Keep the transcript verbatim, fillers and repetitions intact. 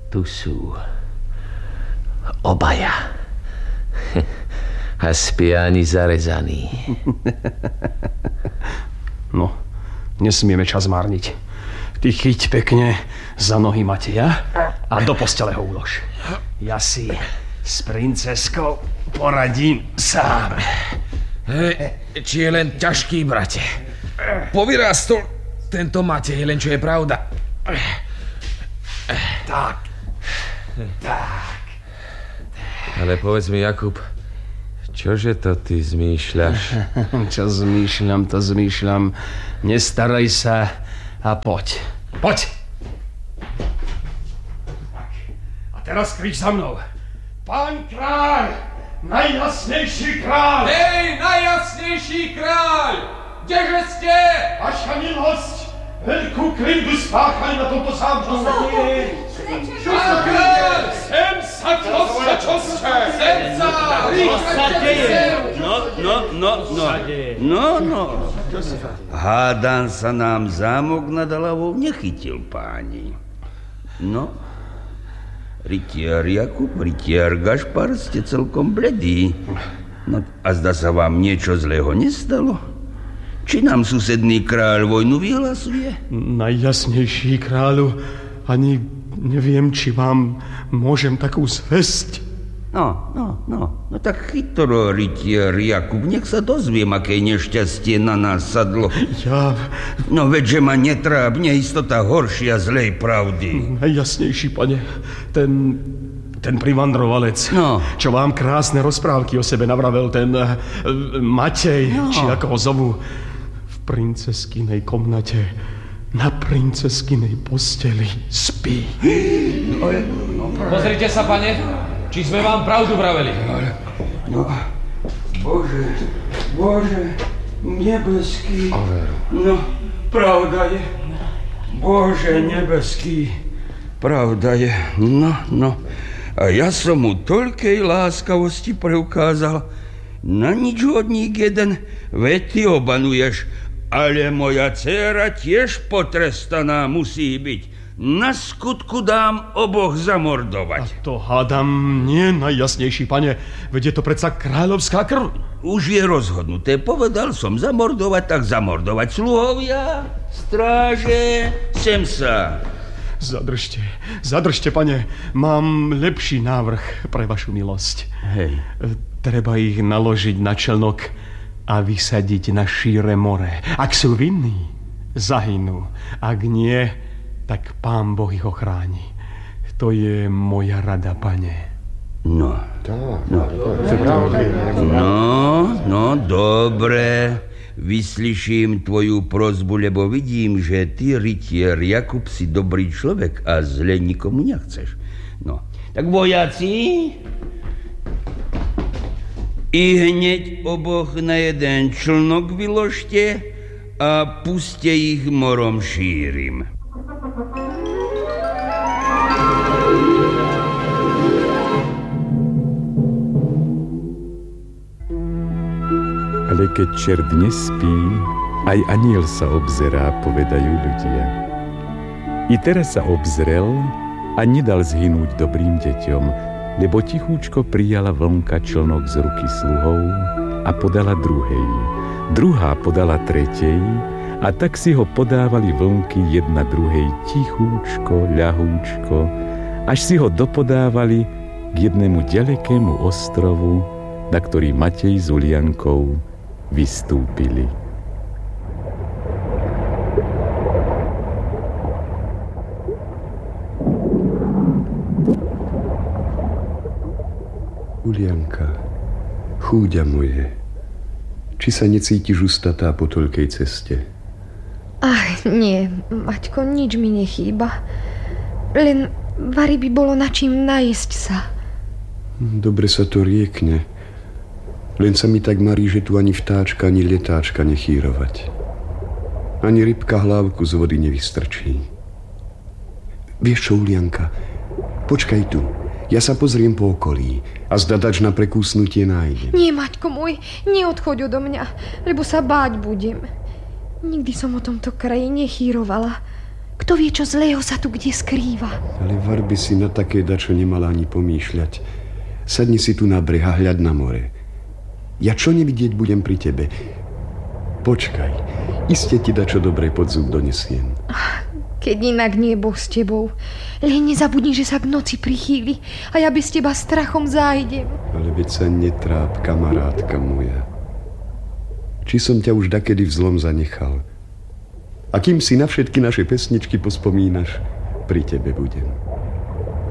Tu sú obaja. A spia ani zarezaní. No, nesmieme čas márniť. Ty chyť pekne za nohy Mateja a do postele ho ulož. Ja si s princeskou poradím sám. Hej, či je len ťažký, brate. Povyrástol tento Matej, len čo je pravda. Tak. Tak. Ale povedz mi, Jakub, čože to ty zmýšľaš? Čo zmýšľam, to zmýšľam. Nestaraj sa a poď. Poď! A teraz krič za mnou. Pán kráľ! Najjasnejší kráľ! Hej, najjasnejší kráľ! Kdeže ste? Vaša milosť! Veľkú krivdu spáchali na tomto zámku. Pán kráľ! Sem sa, čo ste, čo ste? Sem sa! Rýchle sem! No, no, no, no. No, no. Hádam sa nám zámok nad hlavou nechytil, páni. No, rytier Jakub, rytier Gašpar, ste celkom bledí. No, a zdá sa vám niečo zlého nestalo? Či nám susedný kráľ vojnu vyhlasuje? Najjasnejší kráľu, ani neviem, či vám môžem takú zvesť. No, no, no, no tak chytro, rytier Jakub, nech sa dozviem, aké nešťastie na nás sadlo. Ja... No veďže ma netrápne istota horšia zlej pravdy. Najjasnejší, pane, ten... ten privandrovalec, no. Čo vám krásne rozprávky o sebe navravel, ten uh, Matej, no. Či ako ho zovu, v princeskinej komnate, na princeskinej posteli spí. No, no, Pozrite sa, pane, či sme vám pravdu vraveli. No, Bože, Bože, nebeský. No, pravda je. Bože, nebeský. Pravda je. No, no. A ja som mu toľkej láskavosti preukázal. Na nič hodník jeden, veď ty obanuješ. Ale moja dcéra tiež potrestaná musí byť. Na skutku dám oboch zamordovať. A to hádam nie, najjasnejší, pane. Veď je to predsa kráľovská krv. Už je rozhodnuté. Povedal som zamordovať, tak zamordovať. Sluhovia, stráže, sem sa. Zadržte, zadržte, pane. Mám lepší návrh pre vašu milosť. Hej. Treba ich naložiť na člnok a vysadiť na šíre more. Ak sú vinní, zahynú. Ak nie, tak Pán Boh ich ochráni. To je moja rada, pane. No. No, no, no dobre. Vyslyším tvoju prosbu, lebo vidím, že ty, rytier Jakub, si dobrý človek a zle nikomu nechceš. No, tak vojaci, i hneď oboch na jeden člnok vyložte a puste ich morom šírim. Ale keď čert nespí, aj aniel sa obzerá, povedajú ľudia. I teraz sa obzrel a nedal zhynúť dobrým deťom, lebo tichúčko prijala vlnka člnok z ruky sluhov a podala druhej. Druhá podala tretej a tak si ho podávali vlnky jedna druhej tichúčko, ľahúčko, až si ho dopodávali k jednému ďalekému ostrovu, na ktorý Matej s Uliankou vystúpili. Ulianka, chúďa moje, či sa necítiš ustatá po toľkej ceste? Ach, nie, Maťko, nič mi nechýba. Len vari by bolo na čím najesť sa. Dobre sa to riekne. Len sa mi tak marí, že tu ani vtáčka, ani letáčka nechýrovať. Ani rybka hlávku z vody nevystrčí. Vieš čo, Ulianka? Počkaj tu. Ja sa pozriem po okolí a zdadač na prekúsnutie nájdem. Nie, Maťko môj, neodchoď odo mňa, lebo sa báť budem. Nikdy som o tomto kraji nechýrovala. Kto vie, čo zlého sa tu kde skrýva? Ale var by si na také dačo nemala ani pomýšľať. Sadni si tu na breh a hľad na more. Ja čo nevidieť budem pri tebe? Počkaj, iste ti dačo dobre pod zub donesiem. Keď inak nie Boh s tebou. Len nezabudni, že sa k noci prichýli a ja bez teba strachom zájdem. Ale veď sa netráp, kamarátka moja. Či som ťa už dakedy v zlom zanechal? A kým si na všetky naše pesničky pospomínaš, pri tebe budem.